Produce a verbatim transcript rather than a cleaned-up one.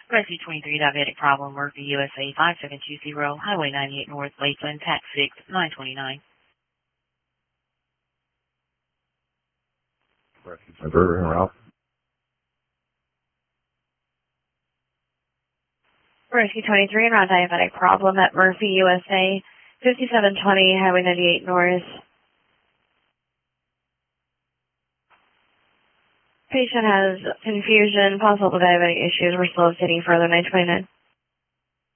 Rescue twenty-three diabetic problem, Murphy, U S A five seven two zero, Highway ninety-eight North, Lakeland, Tax six, nine twenty-nine. Rescue twenty-three, Ralph. Rescue twenty-three, around diabetic problem at Murphy, U S A fifty-seven twenty, Highway ninety-eight North. Patient has confusion, possible diabetic issues. We're slow stating further, nine twenty-nine.